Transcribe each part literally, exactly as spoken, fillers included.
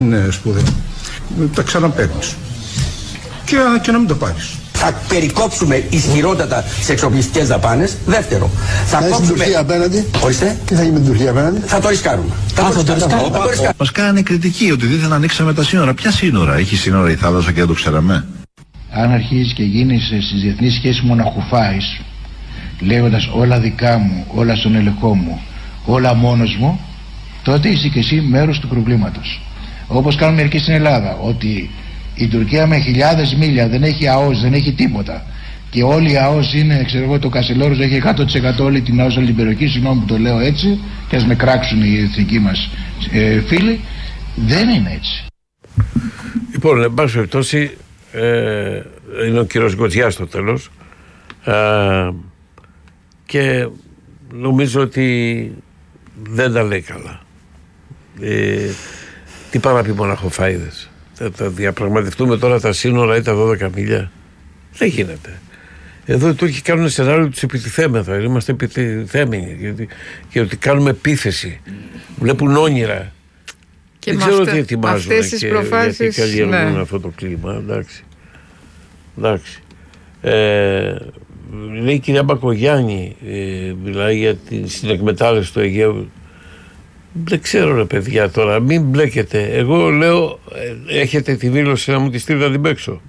Είναι σπουδαίο. Τα ξαναπαίρνεις. Και, και να μην το πάρεις. Θα περικόψουμε ισχυρότατα τις εξοπλιστικές δαπάνες. Δεύτερο, θα, θα κόψουμε... την Τουρκία απέναντι. Ορίστε. Τι θα γίνει με την Τουρκία απέναντι. Θα το ρισκάρουμε. Θα, Α, θα το ρισκάρουμε. Μας κάνανε κριτική ότι δεν ανοίξαμε τα σύνορα. Ποια σύνορα? Έχει σύνορα η θάλασσα και δεν το ξέραμε. Αν αρχίζεις και γίνεις στις διεθνείς σχέσεις μοναχουφάης, λέγοντας όλα δικά μου, όλα στον ελεγχό μου, όλα μόνος μου, τότε είσαι και εσύ μέρος του προβλήματος. Όπως κάνουν μερικοί στην Ελλάδα, ότι η Τουρκία με χιλιάδες μίλια δεν έχει ΑΟΣ, δεν έχει τίποτα. Και όλη η ΑΟΣ είναι, ξέρω εγώ, το Κασελόρος έχει εκατό τοις εκατό όλη την ΑΟΣ, όλη την περιοχή. Συγγνώμη που το λέω έτσι, και ας με κράξουν οι εθνικοί μας ε, φίλοι. Δεν είναι έτσι. Λοιπόν, εν πάση περιπτώσει, ε, είναι ο κύριος Γκοτζιάς στο τέλος. Ε, και νομίζω ότι δεν τα λέει καλά. Ε, τι πάνε να πει μοναχοφάιδες? Θα τα διαπραγματευτούμε τώρα τα σύνορα ή τα δώδεκα μίλια? Δεν γίνεται. Εδώ οι Τούρκοι κάνουν σενάριο τους επιτιθέμεθα. Είμαστε επιτιθέμενοι γιατί, γιατί κάνουμε επίθεση. Βλέπουν όνειρα. Και δεν ξέρω αυτε, τι ετοιμάζουν αυτές τις προφάσεις, γιατί καλλιεργούν ναι. αυτό το κλίμα. Εντάξει. Εντάξει. Ε, λέει η κυρία Μπακογιάννη, ε, μιλάει για την συνεκμετάλλευση του Αιγαίου. Δεν ξέρω ρε παιδιά τώρα, μην μπλέκετε. Εγώ λέω, ε, έχετε τη δήλωση να μου τη στείλετε να την παίξω.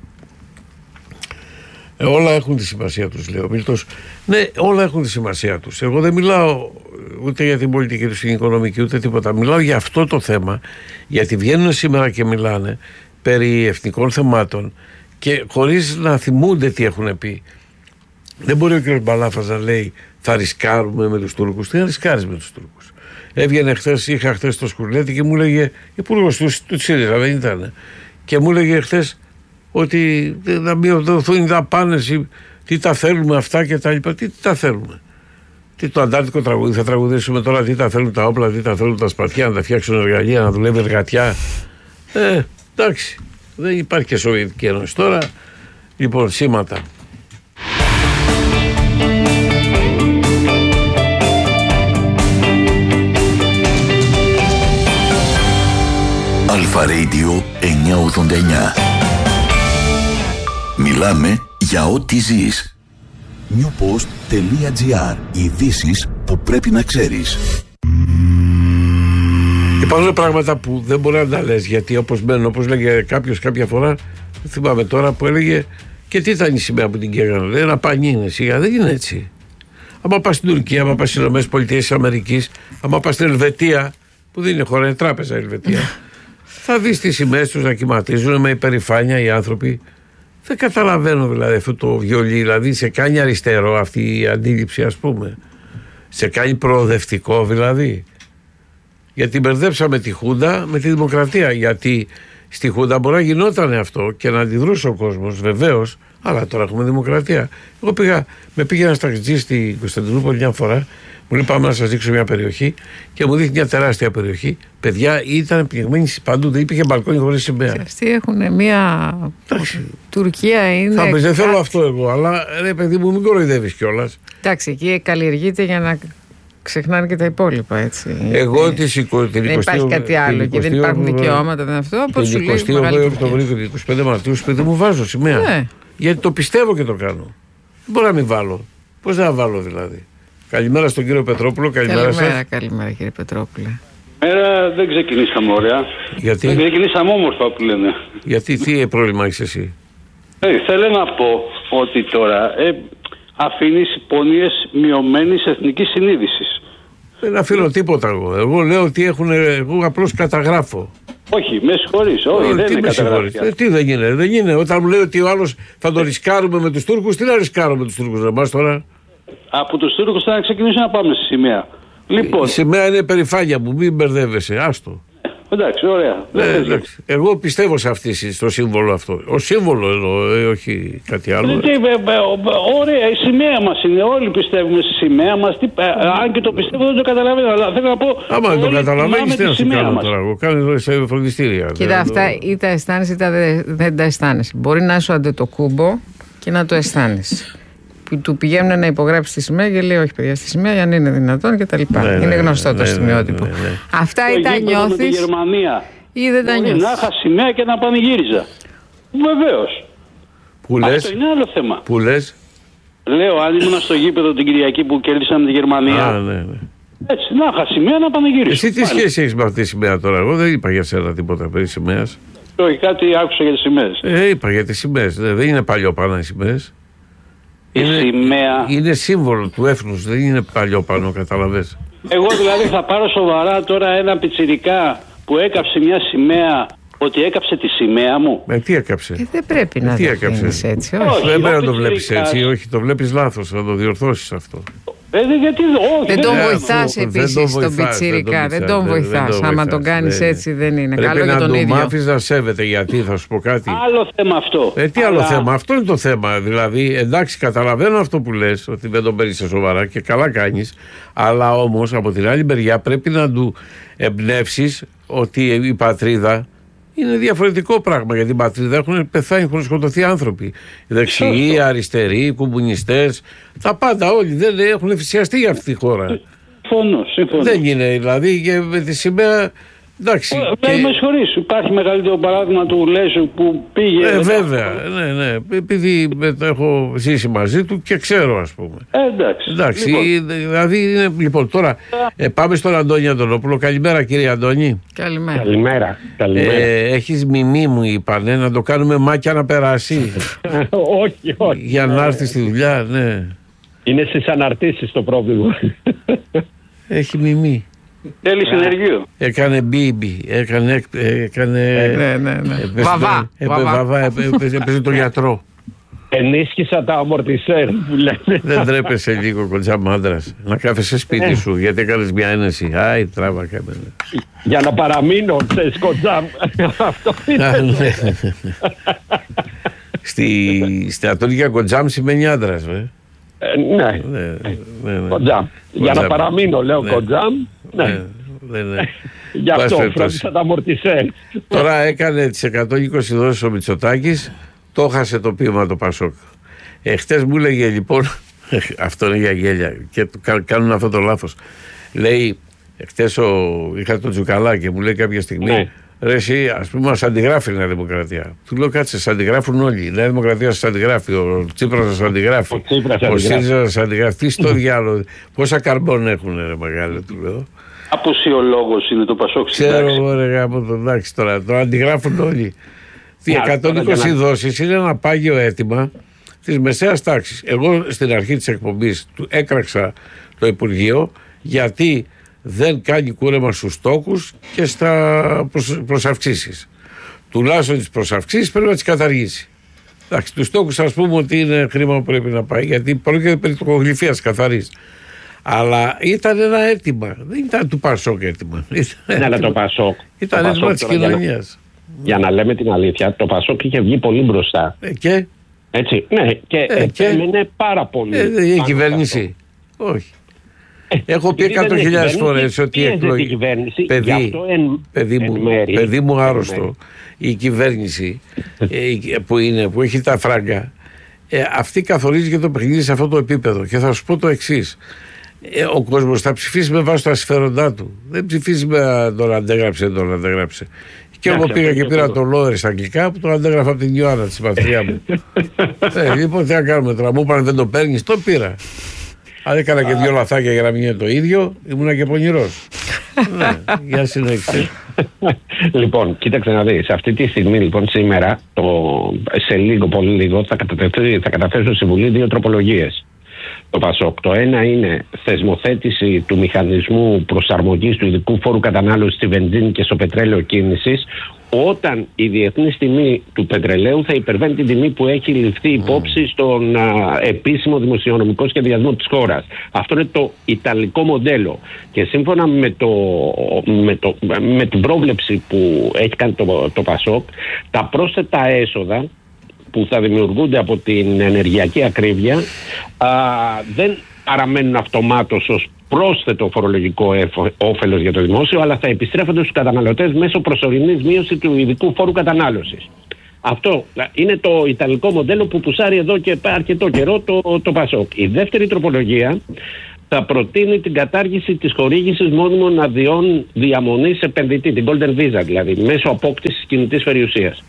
Ε, όλα έχουν τη σημασία τους, λέω. Μίλτος, ναι, όλα έχουν τη σημασία τους. Εγώ δεν μιλάω ούτε για την πολιτική τους, την οικονομική, ούτε τίποτα. Μιλάω για αυτό το θέμα, γιατί βγαίνουν σήμερα και μιλάνε περί εθνικών θεμάτων και χωρίς να θυμούνται τι έχουν πει. Δεν μπορεί ο κ. Μπαλάφας να λέει θα ρισκάρουμε με τους Τούρκους. Τι να ρισκάρεις με τους Τούρκους? Έβγαινε χθες, είχα χθες το Σκουρλέτη και μου έλεγε, υπουργός του, του ΣΥΡΙΖΑ δεν ήταν, και μου έλεγε χθες ότι να μειωθούν οι δαπάνες, τι τα θέλουμε αυτά και τα λοιπά. Τι, τι τα θέλουμε? Τι το αντάρτικο τραγούδι θα τραγουδήσουμε τώρα? Τι τα θέλουν τα όπλα, τι τα θέλουν τα σπαθιά, να τα φτιάξουν εργαλεία, να δουλεύει εργατιά? Ε, εντάξει, δεν υπάρχει και Σοβιετική Ένωση τώρα. Λοιπόν, σήματα. Αλφα Radio εννιακόσια ογδόντα εννιά. Μιλάμε για ό,τι ζεις. newpost.gr. Ειδήσεις που πρέπει να ξέρεις. Υπάρχουν πράγματα που δεν μπορεί να τα λες, γιατί όπως μένουν, όπως λέγε κάποιος κάποια φορά, θυμάμαι τώρα, που έλεγε και τι ήταν η σημαία που την καίγανε? Λέει ένα πανί είναι, σιγά, δεν είναι έτσι. Άμα πας στην Τουρκία, άμα πας στις Ηνωμένες Πολιτείες της Αμερικής, άμα πας στην Ελβετία, που δεν είναι χώρα, είναι τράπεζα η Ελβετία, θα δεις τις σημαίες τους να κυματίζουν με υπερηφάνεια οι άνθρωποι. Δεν καταλαβαίνω δηλαδή αυτό το βιολί, δηλαδή σε κάνει αριστερό αυτή η αντίληψη, ας πούμε. Σε κάνει προοδευτικό δηλαδή. Γιατί μπερδέψαμε τη Χούντα με τη δημοκρατία. Γιατί στη Χούντα μπορεί να γινόταν αυτό και να αντιδρούσε ο κόσμος, βεβαίως, αλλά τώρα έχουμε δημοκρατία. Εγώ πήγα, με πήγε ένα ταξιτζή στην Κωνσταντινούπολη μια φορά, μου λέει πάμε να σας δείξω μια περιοχή και μου δείχνει μια τεράστια περιοχή. Παιδιά ήταν πνιγμένοι παντού, δεν υπήρχε μπαλκόνι χωρίς σημαία. Αυτοί έχουν μια. Εντάξει. Τουρκία είναι. Θα πεις, δεν θέλω αυτό εγώ, αλλά ρε παιδί μου, μην κοροϊδεύεις κιόλας. Εντάξει, εκεί καλλιεργείται για να ξεχνάνε και τα υπόλοιπα, έτσι. Εγώ τη εικοστή. Δεν υπάρχει κάτι άλλο και δεν υπάρχουν δικαιώματα, δεν αυτό. Την εικοστή όγδοη Οκτωβρίου και την εικοστή πέμπτη Μαρτίου, σπίτι μου βάζω σημαία. Ναι. Γιατί το πιστεύω και το κάνω. Δεν μπορώ να μην βάλω. Πώς να βάλω δηλαδή? Καλημέρα στον κύριο Πετρόπουλο. Καλημέρα, καλημέρα σας. Καλημέρα κύριε Πετρόπουλε. Μέρα δεν ξεκινήσαμε ωραία. Γιατί? Δεν ξεκινήσαμε όμορφα που λένε. Γιατί, τι πρόβλημα έχεις εσύ? Ε, θέλω να πω ότι τώρα ε, αφήνεις πονίες μειωμένης εθνικής συνείδησης. Δεν αφήνω τίποτα εγώ. Εγώ λέω ότι έχουν, εγώ απλώς καταγράφω. Όχι, με συγχωρείς. Όχι, δεν είναι καταγράφει. Ε, τι δεν είναι, δεν είναι. Όταν μου λέει ότι ο άλλος θα το ρισκάρουμε με τους Τούρκους, τι να ρισκάρουμε με τους Τούρκους, ρε μας τώρα? Από τους Τούρκους θα ξεκινήσουμε να πάμε στη σημαία. Λοιπόν. Η σημαία είναι περηφάνεια μου, μην μπερδεύεσαι, άστο. Εντάξει, ωραία. Ε, εντάξει. Εγώ πιστεύω σε αυτή, στο σύμβολο αυτό. Ο σύμβολο εννοώ, ε, όχι κάτι άλλο. Ε, ε, ε, ωραία, η σημαία μας είναι. Όλοι πιστεύουμε στη σημαία μας. Τι, ε, αν και το πιστεύω δεν το καταλαβαίνω. Αλλά θέλω να πω. Άμα δεν το καταλαβαίνεις, τι να σου κάνω τώρα. Εγώ κάνω εδώ σε φροντιστήρια. Κοίτα, αυτά ή τα αισθάνεσαι ή τα δεν τα αισθάνεσαι. Μπορεί να σου αντετοκούμπο και να το αισθάνεσαι. Του πηγαίνουν να υπογράψει τη σημαία και λέει όχι παιδιά στη σημαία αν είναι δυνατόν και τα λοιπά. Ναι, είναι γνωστό ναι, το ναι, σημειότυπο. Ναι, ναι, ναι. Αυτά ή τα νιώθεις Ή δεν τα νιώθεις? Να είχα σημαία και να πανηγύριζα. Βεβαίως. Που λες? Αυτό είναι άλλο θέμα. Που λες? Λέω, αν ήμουν στο γήπεδο την Κυριακή που κέρδισαμε τη Γερμανία. Α, ναι, ναι. Έτσι, να είχα σημαία να πανηγύριζα. Εσύ τι σχέση έχεις με αυτή τη σημαία τώρα? Εγώ δεν είπα για σένα τίποτα περί σημαίας. Όχι, κάτι άκουσα για τις σημαίες. Ε, είπα για τις σημαίες. Δεν είναι παλιόπανα οι σημαίες. Η είναι, σημαία. Είναι σύμβολο του έθνους, δεν είναι παλιόπανο, καταλαβες. Εγώ δηλαδή θα πάρω σοβαρά τώρα ένα πιτσιρικά που έκαψε μια σημαία, ότι έκαψε τη σημαία μου. Με τι έκαψε? Ε, δεν πρέπει να τι το έκαψε? βλέπεις έτσι. Όχι. Όχι, δεν πρέπει να το βλέπεις πιτσιρικάς. έτσι. Όχι, το βλέπεις λάθος. Θα το διορθώσεις αυτό. Ε, δε, γιατί, όχι, Δεν τον Ε, βοηθάς αυτό, δεν επίσης τον τον βοηθάς, πιτσίρικα. Δεν τον δεν- δεν βοηθάς. τον Άμα βοηθάς, τον κάνεις ναι, ναι. έτσι δεν είναι Πρέπει καλό για τον να ίδιο. του μάθεις να σέβεται, γιατί θα σου πω κάτι. άλλο θέμα αυτό. Ε, τι άλλο Αλλά- θέμα, αυτό είναι το θέμα. Δηλαδή, εντάξει, καταλαβαίνω αυτό που λες, ότι δεν τον παίρνεις σοβαρά και καλά κάνεις. Αλλά όμως από την άλλη μεριά πρέπει να του εμπνεύσεις ότι η πατρίδα είναι διαφορετικό πράγμα. Για την πατρίδα έχουν πεθάνει, έχουν σκοτωθεί άνθρωποι. Οι δεξιοί, οι αριστεροί, οι κομμουνιστές, τα πάντα όλοι δεν έχουν θυσιαστεί για αυτή τη χώρα. Συμφωνώ, συμφωνώ. Δεν είναι δηλαδή και με τη σημαία. Εντάξει. Ε, και- Με συγχωρείς, υπάρχει μεγαλύτερο παράδειγμα του Λέσου που πήγε. Ε, βέβαια, ναι, ναι. Επειδή με το έχω ζήσει μαζί του και ξέρω, ας πούμε. Ε, εντάξει. Εντάξει, Λοιπόν, δηλαδή είναι. Λοιπόν, τώρα ε, πάμε στον Αντώνη Αντωνόπουλο. Καλημέρα, κύριε Αντώνη. Καλημέρα. Καλημέρα. Καλημέρα. Ε, έχεις μιμή, μου είπανε, να το κάνουμε μάκια να περάσει. όχι, όχι. Για να έρθει στη δουλειά, ναι. Είναι στις αναρτήσεις το πρόβλημα. Έχει μιμή. θέλει συνεργείο. Έκανε μπίμπι, έκανε. έκανε Ναι, ναι, ναι. έπαιζε- Βαβά, έπαι- βαβά. βαβά, έπαι- έπαιζε έπαιζε τον γιατρό. Ενίσχυσα τα αμορτισέρ που λένε. Δεν τρέπεσαι λίγο, κοντζαμάντρας, να κάθεσαι σπίτι σου γιατί έκανες μια ένεση? Άι, τράβα κάμερα. Για να παραμείνω, ξέρεις, κοντζάμ. Αυτό Α, είναι. ναι. Στη, στη Αττική Κοντζάμ σημαίνει άντρας, ε. Ε, ναι, Ναι, ναι, ναι. κοντζάμ. Για να Κοντζάμ. παραμείνω, λέω Ναι. κοντζάμ. Ναι, Ναι. ναι, ναι. Γι' Πάση αυτό περιπτώσει. φρόντισα τα αμορτισέρ. Τώρα έκανε τις εκατόν είκοσι δόσεις ο Μητσοτάκης, το χάσε το πείμα το Πασόκ. Εχθές μου έλεγε λοιπόν, αυτό είναι για γέλια και το κα- κάνουν αυτό το λάθος. Λέει, εχθές ο, είχα τον Τζουκαλά και μου λέει κάποια στιγμή, Ναι. ρε εσύ, ας πούμε, μας αντιγράφει η Νέα Δημοκρατία. Του λέω, κάτσε, σας αντιγράφουν όλοι. Η Νέα Δημοκρατία σας αντιγράφει, ο Τσίπρας σας αντιγράφει, Ο Τσίπρας ο αντιγράφει. ΣΥΡΙΖΑ σας αντιγράφει. Τι στο διάλογο, πόσα καρμπόν έχουν, ρε μεγάλε, του λέω. Αποσιολόγος είναι το Πασόκ. Ξέρω εντάξει. εγώ, ρε γάμο, το εντάξει τώρα, το αντιγράφουν όλοι. Οι Ναι, εκατόν είκοσι τώρα για να- δόσεις είναι ένα πάγιο αίτημα της μεσαίας τάξης. Εγώ στην αρχή της εκπομπής του έκραξα το Υπουργείο γιατί δεν κάνει κούρεμα στους τόκους και στα προσ, προσαυξήσεις. Τουλάχιστον τις προσαυξήσεις πρέπει να τις καταργήσει. Εντάξει, τους τόκους ας πούμε ότι είναι χρήμα που πρέπει να πάει, γιατί πρόκειται περί τοκογλυφίας καθαρής. Αλλά ήταν ένα αίτημα, δεν ήταν του Πασόκ αίτημα. Ναι, αλλά το Πασόκ. Ήταν το αίτημα Πασόκ της τώρα, για να- κοινωνίας. Για να λέμε την αλήθεια, το Πασόκ είχε βγει πολύ μπροστά. Ε, και Έτσι, ναι, και Ε, και- επέμενε πάρα πολύ. ε, πάνω η σε κυβέρνηση. Όχι. αυτό. Έχω πει Επειδή δεν εκατό είναι χιλιάδες κυβέρνηση, φορές ότι η πίεζε την εκλογή. κυβέρνηση, γι' Παιδί, αυτό εν- παιδί, εν μου, μέρη- παιδί μου εν άρρωστο, μέρη. η κυβέρνηση ε, που είναι, που έχει τα φράγκα, ε, αυτή καθορίζει και το παιχνίδι σε αυτό το επίπεδο. Και θα σου πω το εξής. Ε, ο κόσμος θα ψηφίσει με βάση τα συμφέροντά του. Δεν ψηφίζει με α, τον αντέγραψε, δεν τον αντέγραψε. Και εγώ Εντάξει, πήγα αυτό και είναι πήρα το- το Λόρι στα αγγλικά που τον αντέγραφα από την Ιωάννα τη συμπαθριά μου. ε, λοιπόν, τι να κάνουμε τώρα, μου είπαν δεν το παίρνει, το πήρα. Αν έκανα και δύο λαθάκια για να μην είναι το ίδιο, ήμουνα και πονηρός. Ναι, για συνέχισε. Λοιπόν, κοίταξε να δεις. Αυτή τη στιγμή, λοιπόν, σήμερα, το, σε λίγο, πολύ λίγο, θα, κατατεθεί, θα καταθέσω στη Βουλή δύο τροπολογίες. Το Πασόκ. Το ένα είναι θεσμοθέτηση του μηχανισμού προσαρμογής του ειδικού φόρου κατανάλωσης στη βενζίνη και στο πετρέλαιο κίνησης, όταν η διεθνής τιμή του πετρελαίου θα υπερβαίνει την τιμή που έχει ληφθεί υπόψη στον α, επίσημο δημοσιονομικό σχεδιασμό της χώρας. Αυτό είναι το ιταλικό μοντέλο. Και σύμφωνα με, το, με, το, με την πρόβλεψη που έχει κάνει το, το Πασόκ, τα πρόσθετα έσοδα που θα δημιουργούνται από την ενεργειακή ακρίβεια α, δεν παραμένουν αυτομάτως ως πρόσθετο φορολογικό όφελος για το δημόσιο, αλλά θα επιστρέφονται στους καταναλωτές μέσω προσωρινής μείωση του ειδικού φόρου κατανάλωσης. Αυτό είναι το ιταλικό μοντέλο που πουσάρει εδώ και αρκετό καιρό το, το Πασόκ. Η δεύτερη τροπολογία θα προτείνει την κατάργηση της χορήγησης μόνιμων αδειών διαμονής επενδυτή, την Golden Visa δηλαδή, μέσω απόκτησης κινητής περιουσίας.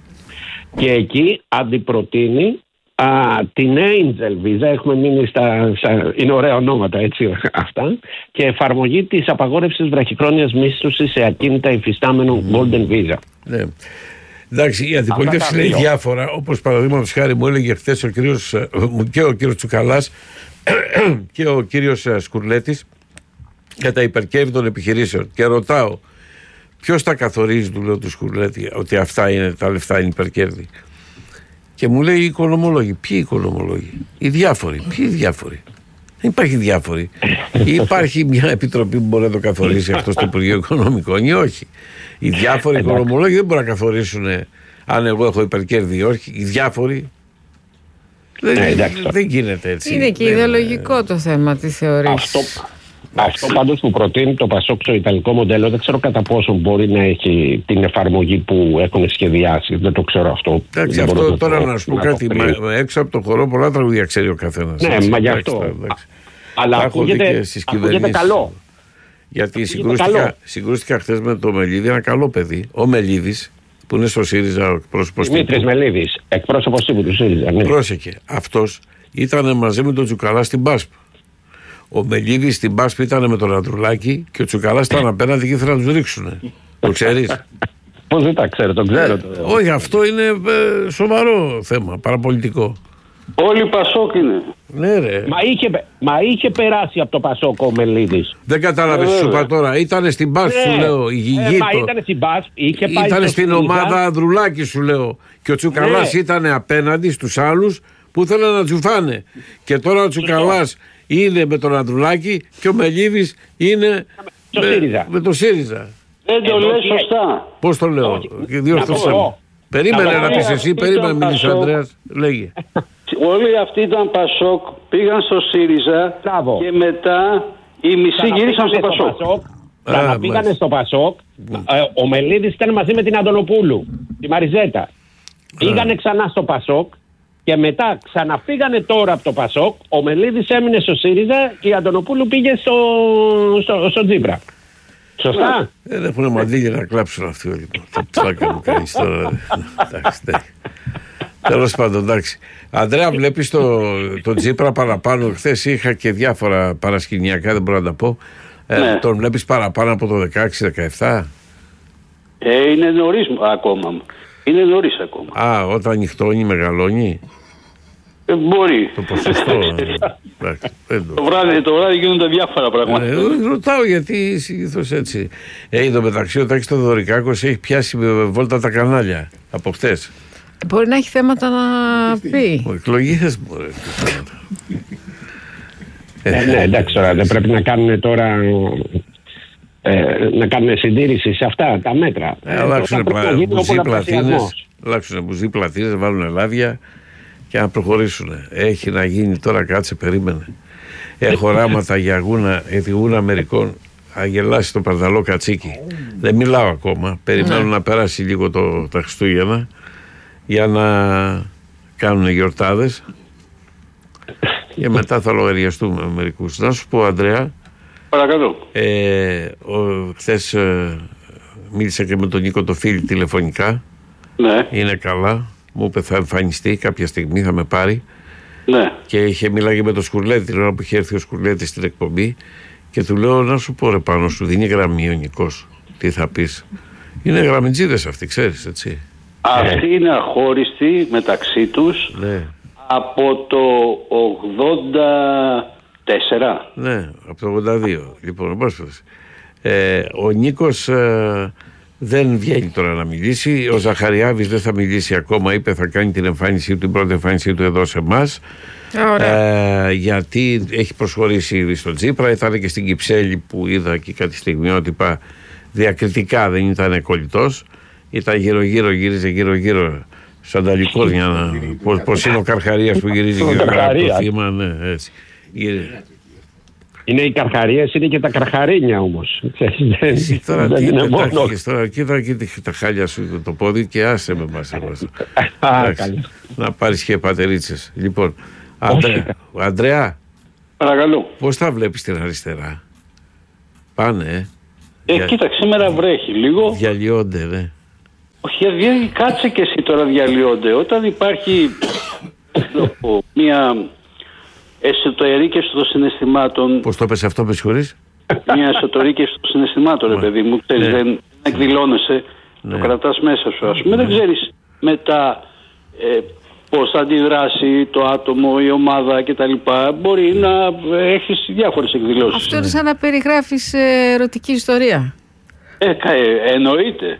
Και εκεί αντιπροτείνει α, την Angel Visa, έχουμε μείνει στα, στα... είναι ωραία ονόματα έτσι αυτά, και εφαρμογή της απαγόρευσης βραχυχρόνιας μίσθωσης σε ακίνητα υφιστάμενο mm. Golden Visa. Ναι. Εντάξει, η αντιπολίτευση λέει διάφορα, όπως παραδείγματος χάρη μου έλεγε χθες ο κύριος, και ο κύριος Τσουκαλάς και ο κύριος Σκουρλέτης για τα υπερκέρδη των επιχειρήσεων. Και ρωτάω, ποιος τα καθορίζει, του λέω του Σκουρλέτη, ότι αυτά είναι, τα λεφτά είναι υπερκέρδη. Και μου λέει οι οικονομολόγοι. Ποιοι οικονομολόγοι? Οι διάφοροι. Ποιοι οι διάφοροι? Δεν υπάρχει διάφοροι. Υπάρχει μια επιτροπή που μπορεί να το καθορίσει αυτό στο Υπουργείο Οικονομικών ή όχι. Οι διάφοροι οικονομολόγοι δεν μπορούν να καθορίσουν αν εγώ έχω υπερκέρδη ή όχι. Οι διάφοροι. Δεν, ε, δεν γίνεται έτσι. Είναι και ιδεολογικό το θέμα της θεωρίας. Αυτό, αυτό πάντως που προτείνει το Πασόκ στο ιταλικό μοντέλο, δεν ξέρω κατά πόσο μπορεί να έχει την εφαρμογή που έχουν σχεδιάσει. Δεν το ξέρω αυτό. Εντάξει, αυτό το τώρα να σου πω κάτι. Μα, έξω από το χορό πολλά τραγουδία ξέρει ο καθένας. Ναι, έτσι, μα γι' αυτό. Εντάξει. Αλλά ακούγεται, ακούγεται καλό. Γιατί συγκρούστηκα, συγκρούστηκα χθες με το Μελίδη, ένα καλό παιδί. Ο Μελίδης, που είναι στο ΣΥΡΙΖΑ, ο εκπρόσωπος. Δημήτρης Μελίδης, εκπρόσωπος του ΣΥΡΙΖΑ. Ναι. Πρόσεχε. Αυτός ήταν μαζί με τον Τσουκαλά στην Πάσπ. Ο Μελίδης στην Πάσπ ήταν με τον Ανδρουλάκη και ο Τσουκαλάς ήταν απέναντι και ήθελε να τους ρίξουνε. Το ξέρεις? Πώς δεν τα ξέρω, το ξέρω. Ε, το... Όχι, αυτό είναι ε, σοβαρό θέμα, παραπολιτικό. Όλοι Πασόκ είναι. Ναι, ρε. Μα είχε, μα είχε περάσει από το Πασόκ ο Μελίδης. Δεν κατάλαβες, σου είπα τώρα. Ήτανε στην Πάσπ, ναι. Σου λέω. Η γηγή ε, μα ήτανε στην Πάσπ. Ήτανε στην ομάδα Ανδρουλάκη, σου λέω. Και ο Τσουκαλάς ναι. Ήτανε απέναντι στους άλλους που ήθελαν να τσουφάνε. Και τώρα ο Τσουκαλάς είναι με τον Ανδρουλάκη και ο Μελίδης είναι το με, με το ΣΥΡΙΖΑ. Δεν το λέει σωστά. Πώς το λέω? Περίμενε να, να πεις εσύ, περίμενε να μιλήσει ο Ανδρέας. Λέγε. Όλοι αυτοί ήταν Πασόκ, πήγαν στο ΣΥΡΙΖΑ Λάβο. Και μετά οι μισοί γύρισαν στο Πασόκ. Ξαναπήγανε στο Πασόκ. Ο Μελίδης ήταν μαζί με την Αντωνοπούλου, τη Μαριζέτα. Πήγανε ξανά στο Πασόκ και μετά ξαναφύγανε τώρα από το Πασόκ. Ο Μελίδης έμεινε στο ΣΥΡΙΖΑ και η Αντωνοπούλου πήγε στο, στο, στο Τζίπρα. Σωστά. Δεν έχουν μαντήλια να κλάψουν αυτοί όλοι. Τα ψάκα μου κάνεις τώρα. Εντάξει, τέλος πάντων, εντάξει. Αντρέα, βλέπεις το, το Τζίπρα παραπάνω? Χθες είχα και διάφορα παρασκηνιακά, δεν μπορώ να τα πω. Ε, ναι. Τον βλέπεις παραπάνω από το δεκαέξι δεκαεπτά? Ε, είναι νωρίς ακόμα. Είναι νωρίς ακόμα. Α, όταν ανοιχτώνει, μεγαλώνει. Ε, μπορεί. Το ποσοστό. Εντάξει, το, βράδυ, το βράδυ γίνονται διάφορα πράγματα. Ε, ρωτάω γιατί συνήθως έτσι. Ε, εδώ μεταξύ ο Τάκης Θεοδωρικάκος έχει πιάσει με βόλτα τα κανάλια από χτες. Μπορεί να έχει θέματα να πει. Ο εκλογές μπορεί να έχει θέματα. ε, ναι, εντάξει τώρα, δεν πρέπει να κάνουν τώρα ε, να κάνουν συντήρηση σε αυτά τα μέτρα. Ε, αλλάξουν μπουζί πλατίνες, αλλάξουν μπουζί πλατίνες, βάλουν λάδια και να προχωρήσουν. Έχει να γίνει τώρα, κάτσε, περίμενε. Έχω οράματα για γούνα, γούνα Αμερικών. Αγελάσει το Παρδαλό Κατσίκι. Δεν μιλάω ακόμα. Περιμένω να περάσει λίγο το, τα Χριστούγεννα για να κάνουν γιορτάδες και μετά θα λογαριαστούμε με μερικούς. Να σου πω, Ανδρέα, παρακαλώ. Ε, ο, χθες ε, μίλησα και με τον Νίκο το Φίλη τηλεφωνικά. Ναι. Είναι καλά. Μου είπε θα εμφανιστεί κάποια στιγμή, θα με πάρει. Ναι. Και είχε μιλάει με τον Σκουρλέτη την ώρα που είχε έρθει ο Σκουρλέτης στην εκπομπή και του λέω, να σου πω ρε πάνω, σου δίνει γραμμή ο Νικός. Τι θα πεις? Είναι γραμμιτζίδες αυτοί, ξέρεις, έτσι. Αυτοί είναι αχώριστοι μεταξύ τους, ναι, από το ογδόντα τέσσερα. Ναι, από το ογδόντα δύο. Λοιπόν, ε, ο Νίκος ε, δεν βγαίνει τώρα να μιλήσει. Ο Ζαχαριάβης δεν θα μιλήσει ακόμα. Είπε θα κάνει την εμφάνισή του, την πρώτη εμφάνισή του εδώ σε εμάς. Ε, γιατί έχει προσχωρήσει ήδη στο Τσίπρα. Ήταν και στην Κυψέλη που είδα και κάτι στιγμιότυπα διακριτικά, δεν ήταν κολλητός. Ήταν γύρω-γύρω, γύριζε γύρω-γύρω σαν τα λικόρνια. Πώς, πώς είναι ο Καρχαρίας που γυρίζει γύρω-γύρω από το θύμα. Ναι, έτσι. Είναι οι καρχαρίες, είναι και τα καρχαρίνια όμως. Εσύ τώρα τι πετάχηκες τώρα, κοίτα και τα χάλια σου το πόδι και άσε με μας. Να πάρεις και πατερίτσες. Λοιπόν, Ανδρέα, Παρακαλώ. Πώς τα βλέπεις την αριστερά? Πάνε, ε. Ε, Για... κοίταξε, σήμερα βρέχει λίγο. Διαλυόνται, ναι. Όχι, κάτσε και εσύ τώρα, διαλυόνται. Όταν υπάρχει μια εσωτερήκευση των συναισθημάτων. Πώς το πες αυτό, με συγχωρείς? Μια εσωτερήκευση των συναισθημάτων, ρε παιδί μου. Ξέρεις, ναι. Δεν εκδηλώνεσαι, ναι. Το κρατάς μέσα σου, ας πούμε. Ναι. Δεν ξέρεις μετά ε, πώς θα αντιδράσει το άτομο, η ομάδα κτλ. Μπορεί να έχεις διάφορες εκδηλώσεις. Αυτό είναι σαν να περιγράφεις ε, ερωτική ιστορία. Ε, ε, εννοείται.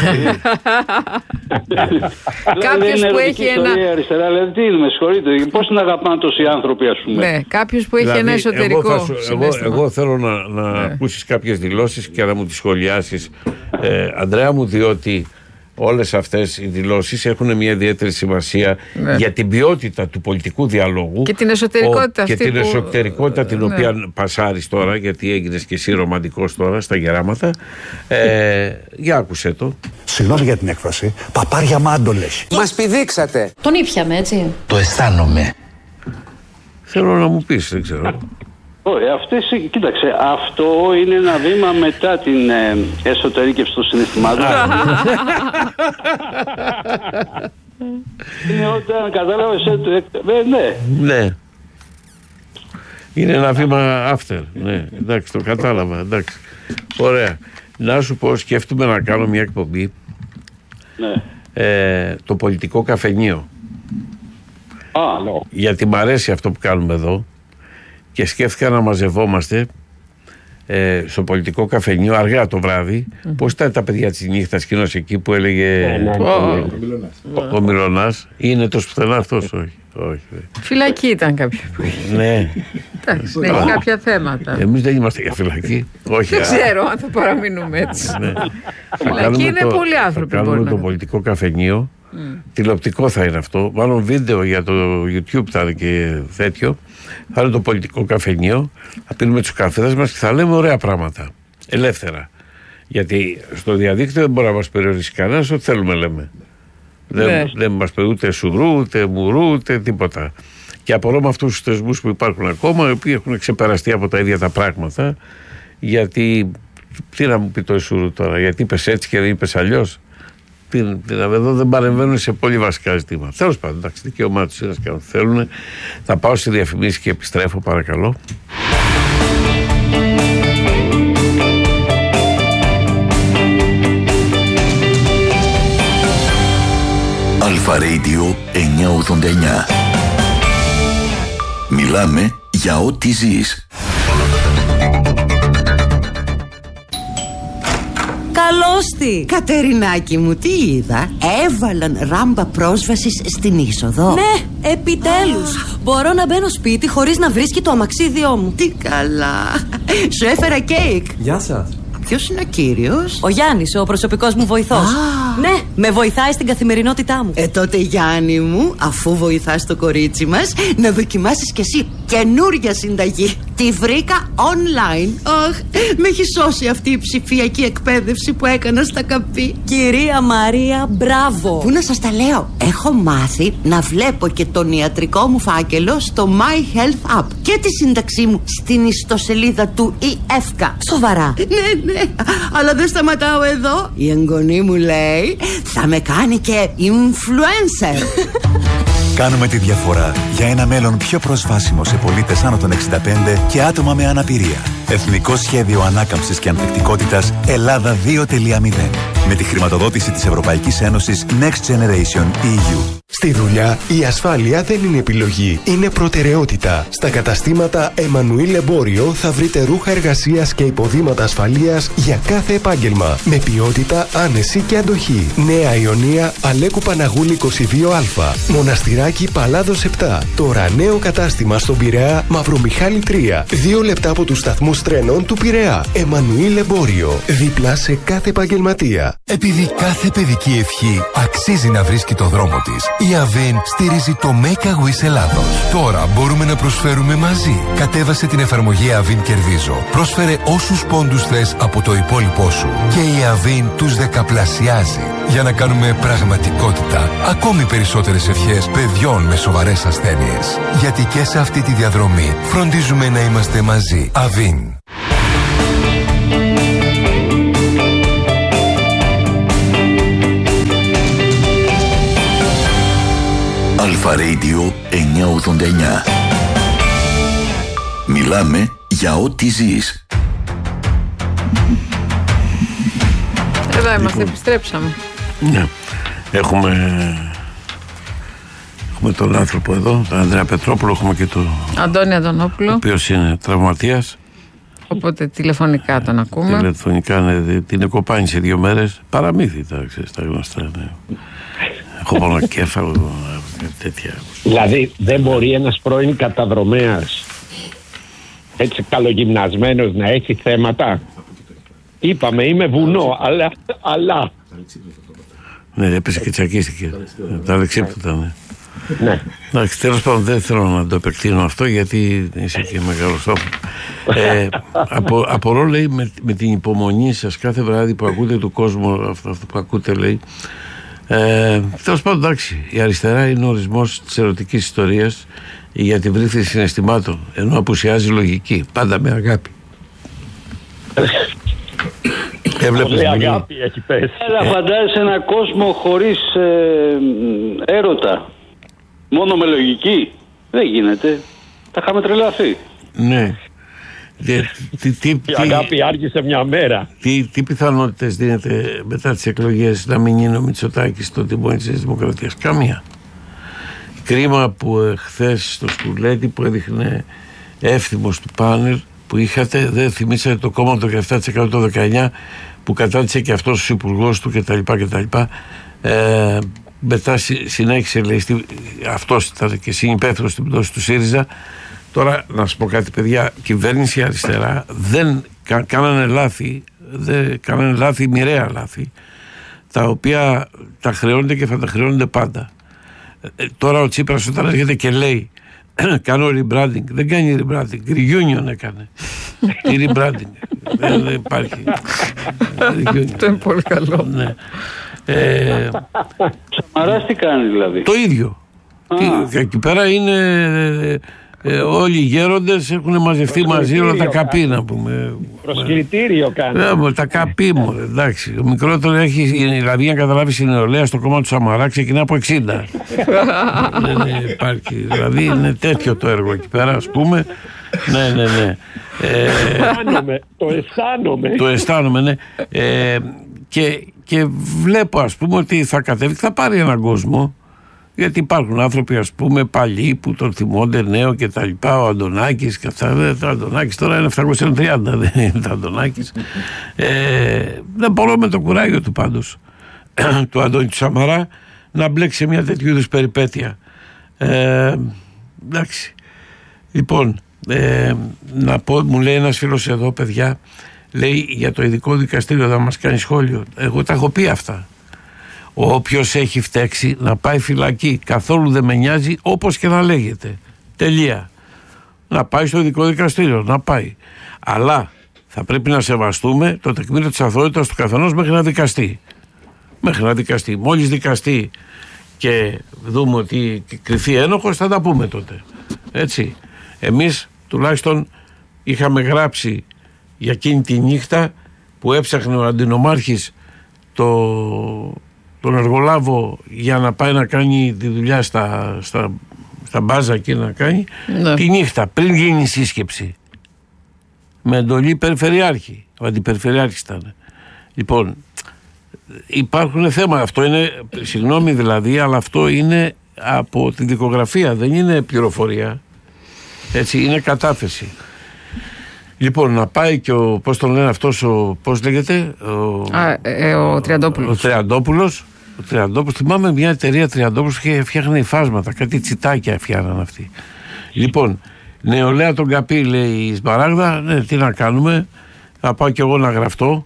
Κάποιος που έχει ένα. Αριστερά, δηλαδή, τι είναι, με συγχωρείτε, πώς να αγαπάνε τόσοι άνθρωποι, ας πούμε. Ναι, κάποιος που έχει δηλαδή, ένα εσωτερικό. Εγώ, σου, εγώ, εγώ θέλω να, να ναι. ακούσεις κάποιες δηλώσεις και να μου τις σχολιάσεις, ε, Ανδρέα μου, διότι όλες αυτές οι δηλώσεις έχουν μια ιδιαίτερη σημασία ναι. για την ποιότητα του πολιτικού διαλόγου και την εσωτερικότητα, ο, και την που... εσωτερικότητα την ναι. οποία πασάρεις τώρα, γιατί έγινες και εσύ ρομαντικός τώρα στα γεράματα. Ε, για άκουσέ το. Συγγνώμη για την έκφραση, παπάρια μάντολες. Μας πηδήξατε. Τον ήπιαμε, έτσι. Το αισθάνομαι. Θέλω να μου πεις, δεν ξέρω. Ωραία, αυτές, κοίταξε, αυτό είναι ένα βήμα μετά την ε, εσωτερήκευση των συναισθημάτων. Είναι όταν κατάλαβες, ε, ε, ναι. Ναι. Είναι ένα βήμα after, ναι, εντάξει, το κατάλαβα, εντάξει. Ωραία. Να σου πω, σκέφτομαι να κάνω μια εκπομπή, ναι. ε, το πολιτικό καφενείο. Α, no. Γιατί μ' αρέσει αυτό που κάνουμε εδώ. Και σκέφτηκα να μαζευόμαστε ε, στο πολιτικό καφενείο αργά το βράδυ. Mm-hmm. Πώς ήταν τα παιδιά της νύχτας, εκείνος εκεί που έλεγε yeah, ο, ο, ο, ο Μιλωνάς. Είναι το σπουδανά αυτός? Όχι, όχι. Φυλακή ήταν κάποια. Ναι. Εντάξει, έχει κάποια θέματα. Εμείς δεν είμαστε για φυλακή. Όχι. Δεν ξέρω αν θα παραμείνουμε έτσι. Ναι. Φυλακή είναι πολλοί άνθρωποι. Θα κάνουμε το πολιτικό καφενείο. Mm. Τηλεοπτικό θα είναι αυτό. Μάλλον βίντεο για το YouTube θα είναι και τέτοιο. Θα είναι το πολιτικό καφενείο. Θα πίνουμε τους καφέδες μας και θα λέμε ωραία πράγματα. Ελεύθερα. Γιατί στο διαδίκτυο δεν μπορεί να μας περιορίσει κανένας. Ό,τι θέλουμε λέμε. Ναι. Δεν, δεν μας περιορίζει ούτε σουδρού, ούτε μουρού, ούτε τίποτα. Και απορώ με αυτούς τους θεσμούς που υπάρχουν ακόμα, οι οποίοι έχουν ξεπεραστεί από τα ίδια τα πράγματα. Γιατί. Τι να μου πει το Ισουρού τώρα, γιατί είπες έτσι και δεν είπες αλλιώς? Εδώ δεν παρεμβαίνουν σε πολύ βασικά ζητήματα. Τέλος πάντων, εντάξει, δικαίωμά τους είναι να κάνουν. Θέλουν. Θα πάω στη διαφημίσεις και επιστρέφω, παρακαλώ. Αλφα Radio εννιακόσια ογδόντα εννιά. Μιλάμε για ό,τι ζεις. Καλώς τη! Κατερινάκη μου, τι είδα? Έβαλαν ράμπα πρόσβασης στην είσοδο. Ναι, επιτέλους! Μπορώ να μπαίνω σπίτι χωρίς να βρίσκει το αμαξίδιό μου. Τι καλά! Σου έφερα κέικ. Γεια σας. Ποιος είναι ο κύριος? Ο Γιάννης, ο προσωπικός μου βοηθός. Ah. Ναι, με βοηθάει στην καθημερινότητά μου. Ε, τότε Γιάννη μου, αφού βοηθάς το κορίτσι μας, να δοκιμάσεις κι εσύ καινούρια συνταγή. Τη βρήκα online. Αχ, με έχει σώσει αυτή η ψηφιακή εκπαίδευση που έκανα στα καπί. Κυρία Μαρία, μπράβο. Πού να σας τα λέω? Έχω μάθει να βλέπω και τον ιατρικό μου φάκελο στο My Health App και τη σύνταξή μου στην ιστοσελίδα του ι εφ κέι. Σοβαρά? Ναι, ναι, αλλά δεν σταματάω εδώ. Η εγγονή μου λέει θα με κάνει και influencer. Κάνουμε τη διαφορά για ένα μέλλον πιο προσβάσιμο σε πολίτες άνω των εξήντα πέντε και άτομα με αναπηρία. Εθνικό Σχέδιο Ανάκαμψης και Ανθεκτικότητας Ελλάδα δύο τελεία μηδέν. Με τη χρηματοδότηση της Ευρωπαϊκής Ένωσης Next Generation ι γιου. Στη δουλειά η ασφάλεια δεν είναι επιλογή, είναι προτεραιότητα. Στα καταστήματα Εμμανουήλ Εμπόριο θα βρείτε ρούχα εργασίας και υποδήματα ασφαλείας για κάθε επάγγελμα. Με ποιότητα, άνεση και αντοχή. Νέα Ιωνία, Αλέκου Παναγούλη είκοσι δύο α. Μοναστηράκι Παλάδος επτά. Τώρα νέο κατάστημα στον Πειραιά Μαυρομιχάλη τρία. Δύο λεπτά από τους σταθμούς τρένων του Πειραιά. Εμμανουήλ Εμπόριο. Δίπλα σε κάθε επαγγελματία. Επειδή κάθε παιδική ευχή αξίζει να βρίσκει το δρόμο της, η Αβίν στηρίζει το Make a Wish Ελλάδος. Τώρα μπορούμε να προσφέρουμε μαζί. Κατέβασε την εφαρμογή Αβίν Κερδίζω. Πρόσφερε όσους πόντους θες από το υπόλοιπό σου. Και η Αβίν τους δεκαπλασιάζει. Για να κάνουμε πραγματικότητα ακόμη περισσότερες ευχές παιδικές. παιδιών με σοβαρές ασθένειες. Γιατί και σε αυτή τη διαδρομή φροντίζουμε να είμαστε μαζί. Αβίν. Αλφα Radio εννιακόσια ογδόντα εννιά. Μιλάμε για ό,τι ζεις. Εδώ είμαστε, επιστρέψαμε. Ναι. Έχουμε, έχουμε τον άνθρωπο εδώ, τον Ανδρέα Πετρόπουλο, έχουμε και τον Αντώνη Αντωνόπουλο, ο οποίος είναι τραυματίας. Οπότε τηλεφωνικά τον ακούμε. Τηλεφωνικά, ναι, την εκοπάνει σε δύο μέρες. Παραμύθι τα ξέρεις, τα γνωστά. Ναι. Έχω πονοκέφαλο, τέτοια. Δηλαδή δεν μπορεί ένας πρώην καταδρομέας, έτσι καλογυμνασμένος, να έχει θέματα? Είπαμε, είμαι βουνό, αλλά... αλλά... Ναι, έπεσε και τσακίστηκε. Τα δεξίπτωτα, ναι. Ναι. Εντάξει, τέλος πάντων δεν θέλω να το επεκτείνω αυτό, γιατί είσαι και μεγάλος άνθρωπος. ε, απο, απορώ, λέει, με, με την υπομονή σας κάθε βράδυ που ακούτε του κόσμου, αυτό, αυτό που ακούτε, λέει. Ε, τέλος πάντων, εντάξει, η αριστερά είναι ο ορισμός της ερωτικής ιστορίας για τη βρύθιση συναισθημάτων, ενώ απουσιάζει λογική, πάντα με αγάπη. Πολύ αγάπη έχει πέσει. Έλα, φαντάζεσαι έναν κόσμο χωρίς ε, έρωτα, μόνο με λογική? Δεν γίνεται. Τα είχαμε τρελαθεί. Ναι. Τι, τι, τι, η αγάπη άργησε μια μέρα. Τι, τι πιθανότητες δίνεται μετά τις εκλογές να μην είναι ο Μητσοτάκης στο τιμόνι της Δημοκρατίας? Καμία. Κρίμα που χθες στο Σκουλέτη που έδειχνε εύθυμος του πάνελ που είχατε, δεν θυμήσατε το κόμμα το δεκαεπτά τοις εκατό το δεκαεννιά που κατάτησε και αυτός ο υπουργός του κτλ. κτλ. Ε, μετά συνέχισε, λέει, αυτός ήταν και συνυπεύθυνος στην πτώση του ΣΥΡΙΖΑ. Τώρα να σας πω κάτι, παιδιά, κυβέρνηση αριστερά δεν κα, κάνανε λάθη, δεν, κάνανε λάθη, μοιραία λάθη, τα οποία τα χρεώνονται και θα τα χρεώνονται πάντα. Ε, τώρα ο Τσίπρας όταν έρχεται και λέει κάνω rebranding, δεν κάνει rebranding, reunion έκανε. Τι rebranding? δεν, δεν υπάρχει. Αυτό είναι πολύ καλό. Ναι. Ε, Σαμαράς τι κάνει δηλαδή? Το ίδιο. Τι, εκεί πέρα είναι ε, όλοι οι γέροντες έχουν μαζευτεί μαζί όλα τα καπί, να πούμε. Προσκλητήριο κάνει. Ναι, τα καπί μου, εντάξει. Ο μικρότερο έχει, δηλαδή, να καταλάβει η νεολαία στο κόμμα του Σαμαρά ξεκινά από εξήντα. Δεν υπάρχει. Δηλαδή είναι τέτοιο το έργο εκεί πέρα, ας πούμε. Ναι, ναι, ναι. Ε, αισθάνομαι, το αισθάνομαι. Το αισθάνομαι, ναι. Ε, και, και βλέπω, ας πούμε, ότι θα κατέβει, θα πάρει έναν κόσμο. Γιατί υπάρχουν άνθρωποι, ας πούμε, παλιοί που τον θυμώνται, νέο και τα λοιπά. Ο Αντωνάκης και αυτά. Ο Αντωνάκης τώρα είναι επτακόσια τριάντα, δεν είναι ο Αντωνάκης. Ε, δεν μπορώ με το κουράγιο του πάντως, του Αντώνη του Σαμαρά, να μπλέξει σε μια τέτοιου είδους περιπέτεια. Ε, εντάξει. Λοιπόν, ε, να πω, μου λέει ένας φίλος εδώ, παιδιά, λέει για το ειδικό δικαστήριο θα μας κάνει σχόλιο. Εγώ τα έχω πει αυτά. Όποιος έχει φταίξει να πάει φυλακή. Καθόλου δεν με νοιάζει, όπως και να λέγεται. Τελεία. Να πάει στο ειδικό δικαστήριο, να πάει. Αλλά θα πρέπει να σεβαστούμε το τεκμήριο της αθωότητας του καθενός μέχρι να δικαστεί. Μέχρι να δικαστεί. Μόλις δικαστεί και δούμε ότι κρυφθεί ένοχος, θα τα πούμε τότε. Έτσι. Εμείς τουλάχιστον είχαμε γράψει για εκείνη τη νύχτα που έψαχνε ο αντινομάρχης το... τον εργολάβο για να πάει να κάνει τη δουλειά στα, στα, στα μπάζα εκεί να κάνει, ναι, τη νύχτα πριν γίνει η σύσκεψη με εντολή περιφερειάρχη. Ο αντιπεριφερειάρχης ήταν. Λοιπόν, υπάρχουν θέματα. Αυτό είναι, συγγνώμη δηλαδή, αλλά αυτό είναι από τη δικογραφία, δεν είναι πληροφορία. Έτσι, είναι κατάθεση. Λοιπόν, να πάει και ο, πώς τον λένε αυτός, ο, πώς λέγεται, ο, Α, ε, ο Τριαντόπουλος. Ο Τριαντόπουλος. Ο Τριαντόπουλος, θυμάμαι μια εταιρεία Τριαντόπουλος και φτιάχνει υφάσματα, κάτι τσιτάκια φτιάχναν αυτοί. Λοιπόν, νεολαία τον καπί, λέει η Σμαράγδα, ναι, τι να κάνουμε, θα πάω κι εγώ να γραφτώ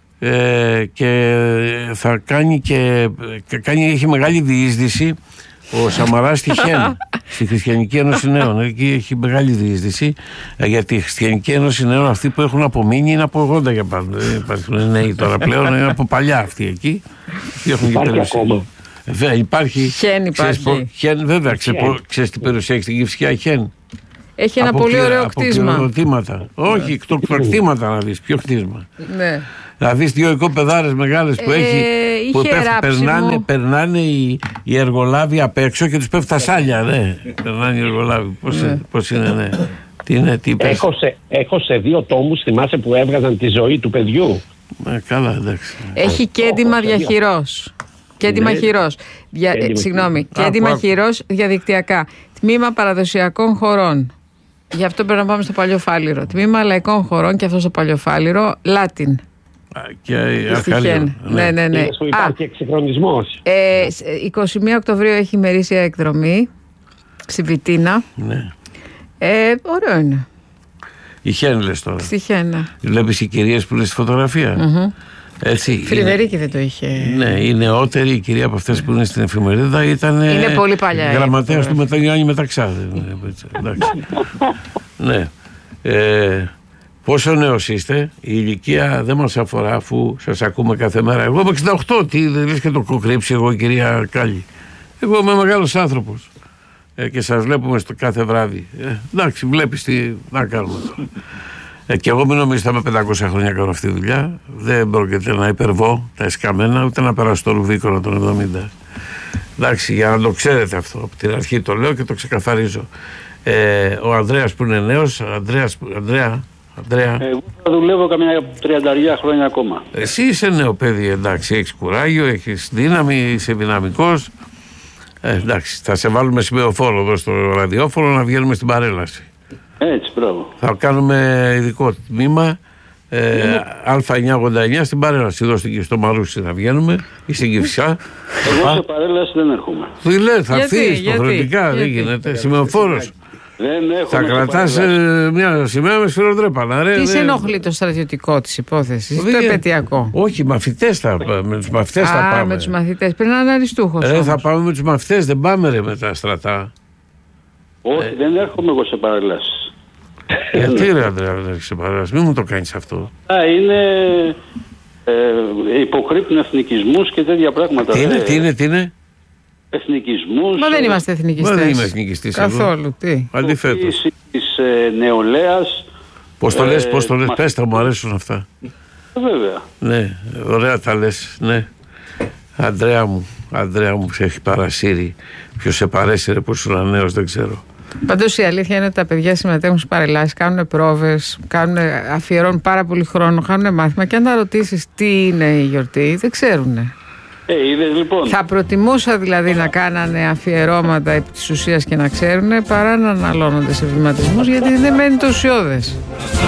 ε, και θα κάνει και, και κάνει, έχει μεγάλη διείσδυση ο Σαμαράς στη ΧΕΝ, στη Χριστιανική Ένωση Νέων. Εκεί έχει μεγάλη διείσδυση, γιατί η Χριστιανική Ένωση Νέων, αυτοί που έχουν απομείνει, είναι από ογδόντα για πάνω. Δεν υπάρχουν νέοι τώρα πλέον, είναι από παλιά αυτοί εκεί. Υπάρχει ακόμα. Βέβαια υπάρχει. Χέν υπάρχει. Ξέρεις, χέν, βέβαια, ξέρεις τι περιουσία έχει στην Κηφισιά, χέν. Έχει ένα από πολύ κλη, ωραίο από κτίσμα. Όχι, κτοκτήματα να δεις, ποιο κτίσμα. Ναι. Να δεις δύο οικόπεδάρες μεγάλες που ε, έχει, που πέφτει, περνάνε, περνάνε οι, οι εργολάβοι απ' έξω και τους πέφτει τα σάλια, ναι. Περνάνε οι εργολάβοι. Πώς, ναι. πώς είναι, ναι. Τι είναι, τι είπες. Έχω σε, έχω σε δύο τόμους, θυμάσαι που έβγαζαν τη ζωή του παιδιού. Ε, καλά, εντάξει. Έχει και έντιμα διαχειρός. Και έντιμα χειρός. Δια, ε, συγγνώμη, και έντιμα χειρός διαδικτυακά. Τμήμα παραδοσιακών χωρών. Γι' αυτό πρέπει να πάμε στο Παλιοφάλιρο. Τμήμα λαϊκών χωρών και αυτό στο Παλιοφάλιρο. Λάτιν. Και αρχαλείο. Ναι, ναι, ναι. Που υπάρχει εξυγχρονισμός. Ε, εικοστή πρώτη Οκτωβρίου έχει ημερήσια εκδρομή στη Βιτίνα. Ναι. Ε, ωραίο είναι. Η Χέν λες τώρα. Στη Χένα. Βλέπεις οι κυρίες που είναι στη φωτογραφία. Mm-hmm. Έτσι. Φρυδερίκη δεν το είχε. Ναι, η νεότερη η κυρία από αυτές που είναι στην εφημερίδα ήταν. Είναι πολύ παλιά. Γραμματέας του Μεταγιάννη Μεταξά. Εντάξει. Ναι. Ε, πόσο νέος είστε, η ηλικία δεν μας αφορά αφού σας ακούμε κάθε μέρα. Εγώ είμαι εξήντα οκτώ, τι δεν λες και το έχω κρύψει εγώ, κυρία Κάλλη. Εγώ είμαι μεγάλος άνθρωπος. Ε, και σας βλέπουμε στο κάθε βράδυ. Ε, εντάξει, βλέπεις τι να κάνουμε τώρα. Ε, και εγώ μην νομίζετε με πεντακόσια χρόνια κάνω αυτή τη δουλειά. Δεν πρόκειται να υπερβώ τα εσκαμμένα, ούτε να περάσω το Λουβίκονο των εβδομήντα. Εντάξει, για να το ξέρετε αυτό. Από την αρχή το λέω και το ξεκαθαρίζω. Ε, ο Ανδρέας που είναι νέος, Ανδρέας, Ανδρέα, Ανδρέα. Εγώ θα δουλεύω καμιά τριάντα χρόνια ακόμα. Εσύ είσαι νέο παιδί, εντάξει, έχεις κουράγιο, έχεις δύναμη, είσαι δυναμικός. Ε, εντάξει, θα σε βάλουμε σημεοφόρο εδώ στο ραδιόφωνο να βγαίνουμε στην παρέλαση. Έτσι, μπράβο. Θα κάνουμε ειδικό τμήμα ε, Α εννιακόσια ογδόντα εννιά στην παρέλαση. Εδώ στο Μαρούσι να βγαίνουμε ή στην Κηφισιά. Εγώ σε παρέλαση δεν έρχομαι. Τι λέει, θα έρθεις υποχρεωτικά, δεν γίνεται. Σημεοφόρος. Δεν έχω. Θα κρατάς ε, μια σημαία με σφυροδρέπανα. Τι σε ενοχλεί το στρατιωτικό της υπόθεσης, το επαιτειακό? Όχι, μαθητές θα, με τους μαθητές θα πάμε. Α, με τους μαθητές. Πρέπει να είναι αριστούχος. Ε, θα πάμε με τους μαθητές, δεν πάμε ρε με τα στρατά. Όχι, ε. δεν έρχομαι εγώ σε παρελάσεις. Γιατί ρε Ανδρέα δεν έρχεσαι σε παρελάσεις, μην μου το κάνεις αυτό. Α, είναι ε, υποκρύπτουν εθνικισμούς και τέτοια πράγματα. Τι είναι, τι είναι, τι είναι. Εθνικισμούς. Μα δεν είμαστε εθνικιστές. Μα δεν είμαι εθνικιστής. Καθόλου, τι. Αντιθέτως. Της ε, νεολαίας. Πώς το λες, πώς το λες, πες τα, μου αρέσουν αυτά. Βέβαια. Ναι, ωραία τα λες, ναι. Ανδρέα μου, Ανδρέα μου, σε έχει παρασύρει. Ποιος σε παρέσυρε που ήσουν νέος, δεν ξέρω. Πάντως η αλήθεια είναι ότι τα παιδιά συμμετέχουν στις παρελάσεις, κάνουν πρόβες, κάνουν, αφιερώνουν πάρα πολύ χρόνο, κάνουν μάθημα και αν τα ρωτήσεις τι είναι η γιορτή, δεν ξέρουνε. Ε, είδες, λοιπόν. Θα προτιμούσα δηλαδή να κάνανε αφιερώματα επί της ουσίας και να ξέρουνε παρά να αναλώνονται σε βηματισμούς, γιατί δεν μένει το ουσιώδες.